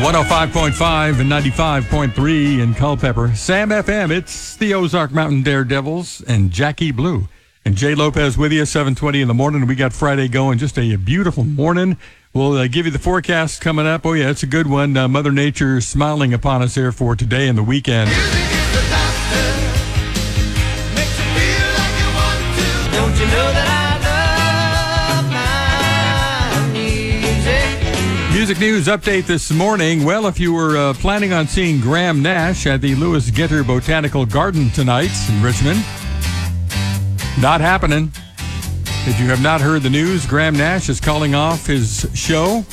105.5 and 95.3 in Culpeper. Sam FM, it's the Ozark Mountain Daredevils and Jackie Blue. And Jay Lopez with you, 7:20 in the morning. We got Friday going. Just a beautiful morning. We'll give you the forecast coming up. Oh, yeah, it's a good one. Mother Nature smiling upon us here for today and the weekend. Music is the doctor, makes you feel like you want to. Don't you know that I love my music? Music news update this morning. Well, if you were planning on seeing Graham Nash at the Lewis Ginter Botanical Garden tonight in Richmond, not happening. If you have not heard the news, Graham Nash is calling off his show,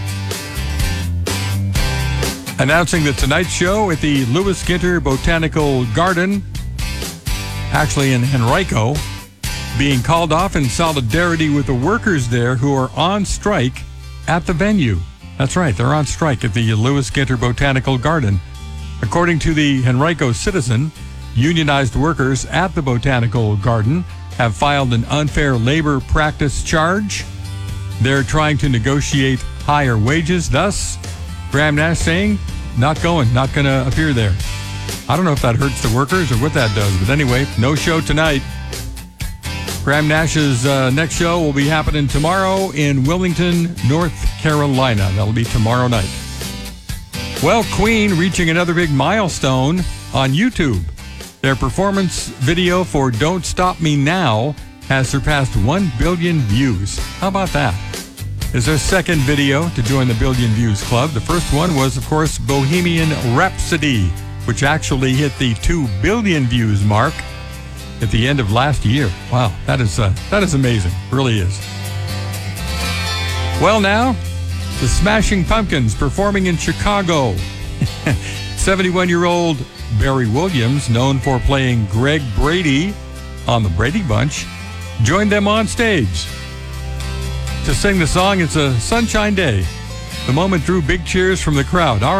announcing the Tonight Show at the Lewis Ginter Botanical Garden, actually in Henrico, being called off in solidarity with the workers there who are on strike at the venue. That's right, they're on strike at the Lewis Ginter Botanical Garden. According to the Henrico Citizen, unionized workers at the Botanical Garden have filed an unfair labor practice charge. They're trying to negotiate higher wages. Thus, Graham Nash saying, not going to appear there. I don't know if that hurts the workers or what that does, but anyway, no show tonight. Graham Nash's next show will be happening tomorrow in Wilmington, North Carolina. That'll be tomorrow night. Well, Queen reaching another big milestone on YouTube. Their performance video for Don't Stop Me Now has surpassed 1 billion views. How about that? It's their second video to join the Billion Views Club. The first one was, of course, Bohemian Rhapsody, which actually hit the 2 billion views mark at the end of last year. Wow, that is amazing. Really is. Well, now, the Smashing Pumpkins performing in Chicago. 71-year-old Barry Williams, known for playing Greg Brady on the Brady Bunch, joined them on stage to sing the song It's a Sunshine Day. The moment drew big cheers from the crowd. All right.